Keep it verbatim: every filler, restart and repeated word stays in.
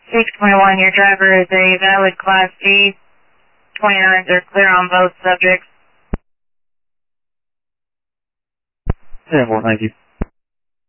six twenty-one, your driver is a valid Class D. twenty-nines are clear on both subjects. ten four, thank you.